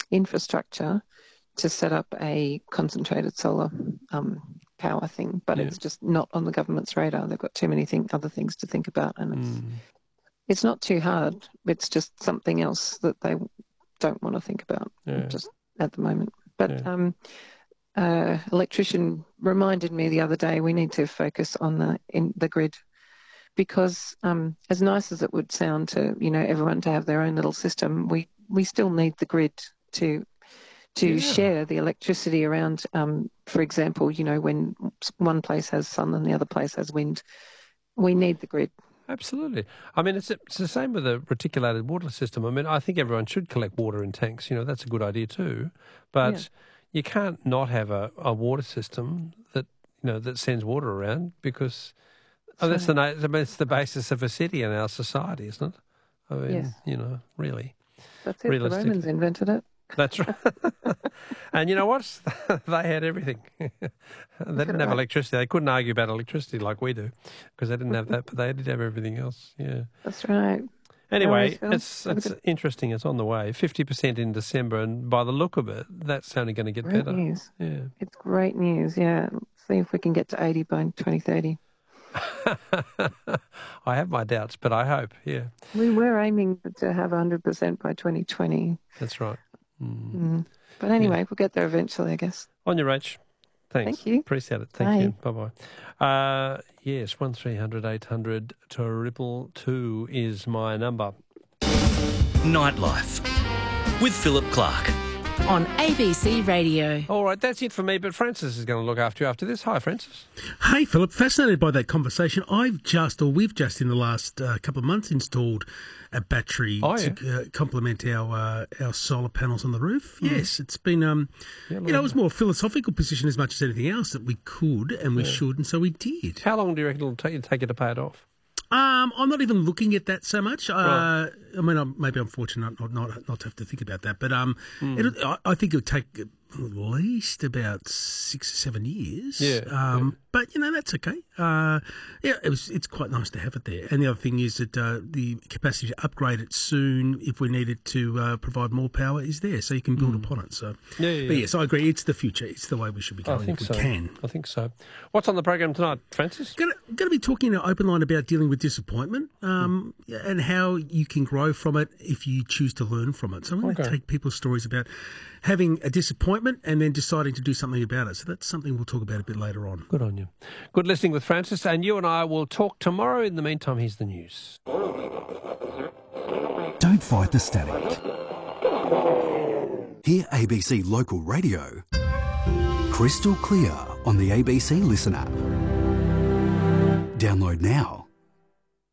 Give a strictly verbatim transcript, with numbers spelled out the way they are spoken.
infrastructure to set up a concentrated solar um, power thing, but Yeah. it's just not on the government's radar. They've got too many thing, other things to think about, and it's Mm. it's not too hard. It's just something else that they don't want to think about Yeah. just at the moment. But Yeah. um, uh, electrician reminded me the other day we need to focus on the in the grid, because um, as nice as it would sound to you know everyone to have their own little system, we we still need the grid to to Yeah. share the electricity around. Um, for example, you know when one place has sun and the other place has wind, we need the grid. Absolutely. I mean, it's it's the same with a reticulated water system. I mean, I think everyone should collect water in tanks. You know, that's a good idea too. But Yeah. you can't not have a, a water system that you know that sends water around, because oh, that's the na- that's the basis of a city and our society, isn't it? I mean, Yes. you know, really, That's it. The Romans realistically. invented it. That's right. And you know what? They had everything. They didn't have right. electricity. They couldn't argue about electricity like we do, because they didn't have that, but they did have everything else. Yeah. That's right. Anyway, Phil. it's Have a it's good- interesting. It's on the way. fifty percent in December, and by the look of it, that's only going to get Great better. news. Yeah. It's great news. Yeah. Let's see if we can get to eighty by twenty thirty. I have my doubts, but I hope. Yeah, We were aiming to have one hundred percent by twenty twenty. that's right. Mm. Mm. But anyway, we'll get there eventually, I guess. On your Rach. Thanks. Thank you. Appreciate it. Thank Bye. you. Bye-bye. Uh, yes, one three hundred eight hundred triple two is my number. Nightlife with Philip Clark. On A B C Radio. All right, that's it for me, but Francis is going to look after you after this. Hi, Francis. Hey, Philip, fascinated by that conversation. I've just, or we've just in the last uh, couple of months installed a battery Oh, to uh, complement our uh, our solar panels on the roof. Mm. Yes, it's been, um, Yeah, you know, it was more a philosophical position as much as anything else that we could and we Yeah. should, and so we did. How long do you reckon it'll take you to take you to pay it off? Um, I'm not even looking at that so much. Uh, Right. I mean, I'm, maybe I'm fortunate not, not not to have to think about that, but um, Mm. it'll, I, I think it would take at least about six or seven years. Yeah, Um, but you know that's okay. Uh, yeah, it was. It's quite nice to have it there. And the other thing is that uh, the capacity to upgrade it soon, if we needed to uh, provide more power, is there, so you can build upon it. So, Yeah, yeah, but yeah. yes, I agree. It's the future. It's the way we should be I going think if so. we can. I think so. What's on the program tonight, Francis? Going to be talking in an open line about dealing with disappointment um, and how you can grow from it if you choose to learn from it. So I'm going to Okay. take people's stories about having a disappointment and then deciding to do something about it. So that's something we'll talk about a bit later on. Good on you. Good listening with Francis, and you and I will talk tomorrow. In the meantime, here's the news. Don't fight the static. Hear A B C Local Radio crystal clear on the A B C Listen app. Download now.